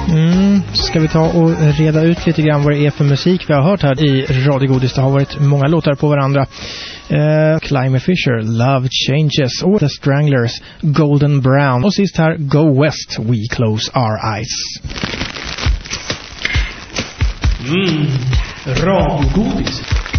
Ska vi ta och reda ut lite grann vad det är för musik vi har hört här i Radiogodis. Det har varit många låtar på varandra. Climate Fisher, Love Changes, och The Stranglers, Golden Brown, och sist här Go West, We Close Our Eyes. Radiogodis.